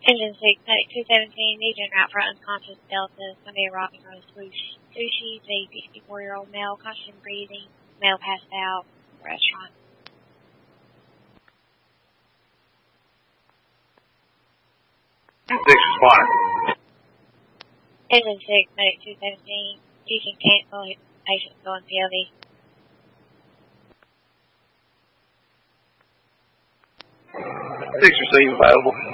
Engine 6, medic 217, need to route for unconscious Delta, Sunday Rock and Roll Sushi, a 64-year-old male, conscious breathing, male passed out, restaurant. Engine 6 responded. Engine 6, medic 217, you can cancel, patient still in PLD. 6 receive available.